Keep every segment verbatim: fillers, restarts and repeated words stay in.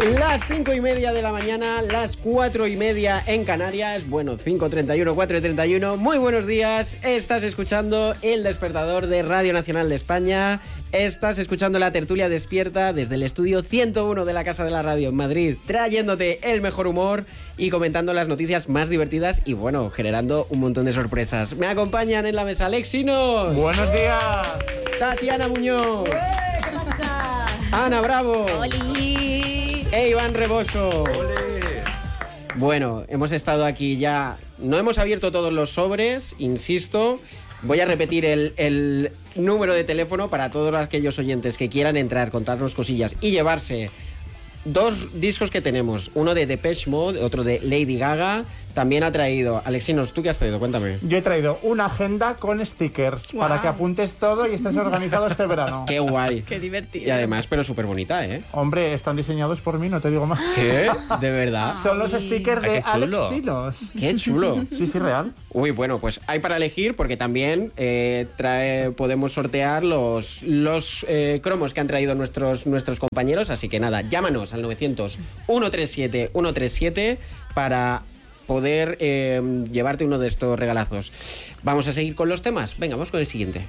Las cinco y media de la mañana, las cuatro y media en Canarias. Bueno, cinco treinta y uno, cuatro treinta y uno. Muy buenos días. Estás escuchando El Despertador de Radio Nacional de España. Estás escuchando la tertulia despierta desde el estudio ciento uno de la Casa de la Radio en Madrid, trayéndote el mejor humor y comentando las noticias más divertidas y, bueno, generando un montón de sorpresas. Me acompañan en la mesa Alexinos. Buenos días. Tatiana Muñoz. ¿Qué pasa? Ana Bravo. ¡Oli! E Iván Reboso. Ole. Bueno, hemos estado aquí ya... No hemos abierto todos los sobres, insisto. Voy a repetir el, el número de teléfono para todos aquellos oyentes que quieran entrar, contarnos cosillas y llevarse dos discos que tenemos. Uno de Depeche Mode, otro de Lady Gaga. También ha traído... Alexinos, ¿tú qué has traído? Cuéntame. Yo he traído una agenda con stickers Wow. para que apuntes todo y estés organizado este verano. Qué guay. Qué divertido. Y además, pero súper bonita, ¿eh? Hombre, están diseñados por mí, no te digo más. ¿Qué? ¿De verdad? Son los stickers de Ay, qué chulo. Alexinos. ¡Qué chulo! Sí, sí, real. Uy, bueno, pues hay para elegir porque también eh, trae, podemos sortear los, los eh, cromos que han traído nuestros, nuestros compañeros. Así que nada, llámanos al novecientos, ciento treinta y siete, ciento treinta y siete para poder eh, llevarte uno de estos regalazos. Vamos a seguir con los temas. Venga, vamos con el siguiente.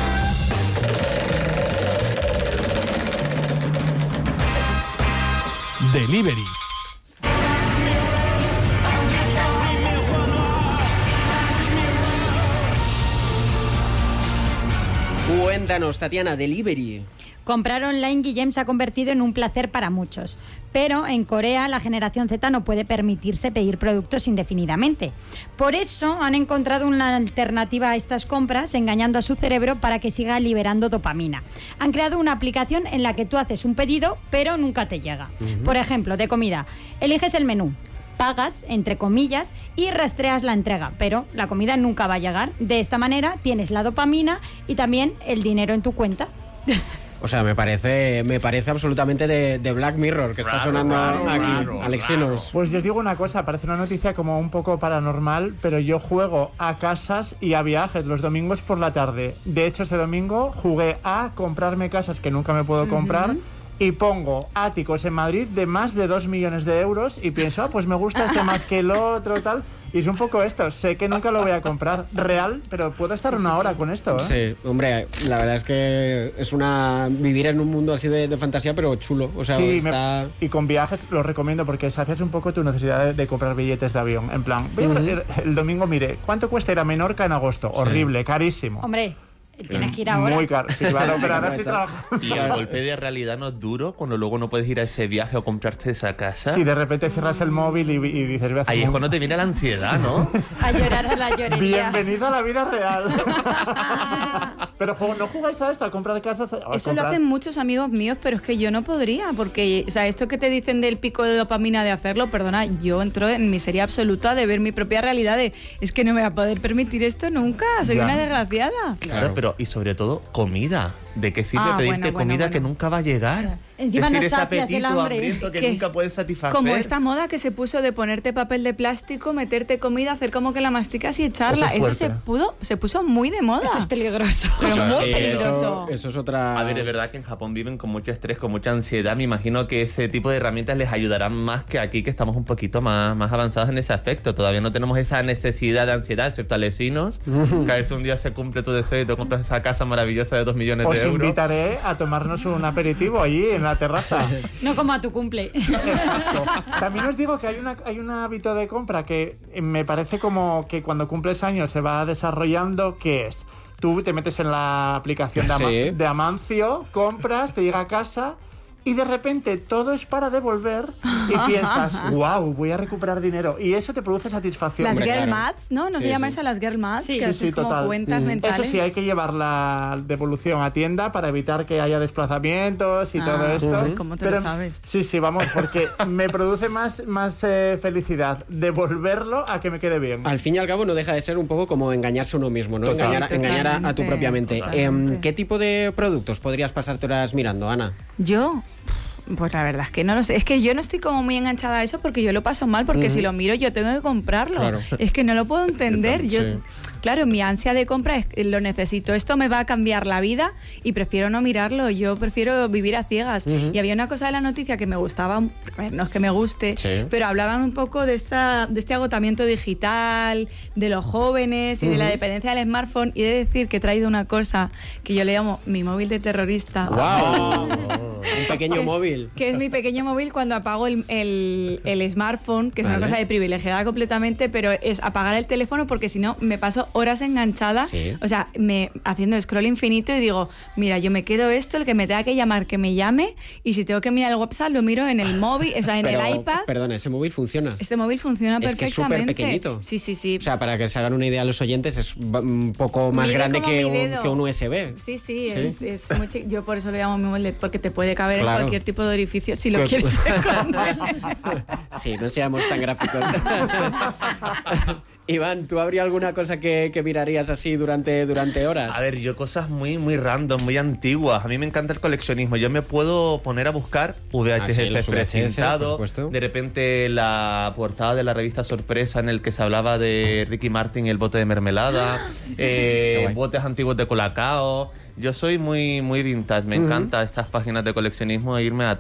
Delivery. Cuéntanos, Tatiana, Delivery. Comprar online, Guillem, se ha convertido en un placer para muchos. Pero en Corea la generación Z no puede permitirse pedir productos indefinidamente. Por eso han encontrado una alternativa a estas compras, engañando a su cerebro para que siga liberando dopamina. Han creado una aplicación en la que tú haces un pedido, pero nunca te llega. Uh-huh. Por ejemplo, de comida. Eliges el menú, pagas, entre comillas, y rastreas la entrega, pero la comida nunca va a llegar. De esta manera tienes la dopamina y también el dinero en tu cuenta. O sea, me parece me parece absolutamente de, de Black Mirror, que Raro, está sonando raro, aquí, raro, Alexinos. Pues yo os digo una cosa, parece una noticia como un poco paranormal, pero yo juego a casas y a viajes los domingos por la tarde. De hecho, este domingo jugué a comprarme casas que nunca me puedo comprar. Uh-huh. Y pongo áticos en Madrid de más de dos millones de euros y pienso, ah, pues me gusta este más que el otro, tal. Y es un poco esto, sé que nunca lo voy a comprar real, pero puedo estar sí, una sí, hora sí. con esto, ¿eh? Sí, hombre, la verdad es que es una... vivir en un mundo así de, de fantasía, pero chulo, o sea, sí, está... me, y con viajes lo recomiendo porque sacias un poco tu necesidad de, de comprar billetes de avión. En plan, uh-huh. el, el domingo mire, ¿cuánto cuesta ir a Menorca en agosto? Sí. Horrible, carísimo. Hombre... Tienes que ir ahora. Muy caro, sí, claro, pero ahora estoy trabajando. Y el golpe de realidad no es duro cuando luego no puedes ir a ese viaje o comprarte esa casa. Sí, de repente cierras el móvil y, y dices... Voy a hacer ahí un... es cuando te viene la ansiedad, ¿no? A llorar a la llorería. Bienvenido a la vida real. Pero ¿no jugáis a esto? ¿A comprar casas? A Eso comprar... lo hacen muchos amigos míos, pero es que yo no podría, porque, o sea, esto que te dicen del pico de dopamina de hacerlo, perdona, yo entro en miseria absoluta de ver mi propia realidad de, es que no me va a poder permitir esto nunca, soy ya. una desgraciada. Claro, claro, pero y sobre todo comida. ¿De qué sirve ah, pedirte bueno, comida bueno, que bueno. nunca va a llegar? Encima es decir, no ese sacias apetito el hambre. hambriento que ¿Qué? nunca puedes satisfacer. Como esta moda que se puso de ponerte papel de plástico, meterte comida, hacer como que la masticas y echarla. Eso, eso se pudo, se puso muy de moda. Eso es peligroso. Pero Eso, muy sí, peligroso. Eso, eso es otra... A ver, es verdad que en Japón viven con mucho estrés, con mucha ansiedad. Me imagino que ese tipo de herramientas les ayudarán más que aquí, que estamos un poquito más, más avanzados en ese aspecto. Todavía no tenemos esa necesidad de ansiedad, excepto alesinos. Que a veces un día se cumple tu deseo y te compras esa casa maravillosa de dos millones Os de euros. Os invitaré a tomarnos un aperitivo allí en la terraza. No como a tu cumple. Exacto. También os digo que hay, una, hay un hábito de compra que me parece como que cuando cumples años se va desarrollando, que es, tú te metes en la aplicación de, Ama- sí. de Amancio, compras, te llega a casa y de repente todo es para devolver y piensas, wow, voy a recuperar dinero. Y eso te produce satisfacción. Las Hombre, girl claro. maths, ¿no? ¿No Sí, se llama sí. eso las girl maths? Sí, que sí, es sí, como total. cuentas Mm. mentales. Eso sí, hay que llevar la devolución a tienda para evitar que haya desplazamientos y Ah, todo esto. uy, ¿cómo te Pero, lo sabes? Sí, sí, vamos, porque me produce más, más eh, felicidad devolverlo a que me quede bien. Al fin y al cabo no deja de ser un poco como engañarse a uno mismo, ¿no? Total. Engañar, engañar a, a tu propia mente. Totalmente. Eh, ¿Qué tipo de productos podrías pasarte horas mirando, Ana? Yo... Pues la verdad es que no lo sé. Es que yo no estoy como muy enganchada a eso porque yo lo paso mal, porque uh-huh. si lo miro yo tengo que comprarlo. Claro. Es que no lo puedo entender. Yo, Sí. claro, mi ansia de compra es lo necesito, esto me va a cambiar la vida y prefiero no mirarlo, yo prefiero vivir a ciegas. Uh-huh. Y había una cosa de la noticia que me gustaba, a ver, no es que me guste, sí. pero hablaban un poco de esta de este agotamiento digital, de los jóvenes y uh-huh. de la dependencia del smartphone, y he de decir que he traído una cosa que yo le llamo mi móvil de terrorista. ¡Wow! Un pequeño que, móvil. Que es mi pequeño móvil cuando apago el, el, el smartphone, que es vale. una cosa de privilegiada completamente, pero es apagar el teléfono porque si no me paso horas enganchada, sí. o sea, me haciendo scroll infinito y digo, mira, yo me quedo esto, el que me tenga que llamar, que me llame, y si tengo que mirar el WhatsApp, lo miro en el móvil, o sea, en pero, el iPad. Perdona, ¿ese móvil funciona? Este móvil funciona es perfectamente. Es que es súper pequeñito. Sí, sí, sí. O sea, para que se hagan una idea los oyentes, es un poco más Mide grande que un, que un U S B. Sí, sí, sí. Es, es muy chico. Yo por eso le llamo mi móvil, porque te puede caber claro. en cualquier tipo de orificio si lo que... quieres esconder. Sí, no seamos tan gráficos. Iván, ¿tú habría alguna cosa que, que mirarías así durante, durante horas? A ver, yo cosas muy, muy random, muy antiguas. A mí me encanta el coleccionismo. Yo me puedo poner a buscar V H S ah, sí, precintado. De repente la portada de la revista Sorpresa en el que se hablaba de Ricky Martin y el bote de mermelada. eh, botes antiguos de Colacao. Yo soy muy, muy vintage. Me uh-huh. encanta estas páginas de coleccionismo e irme atrás.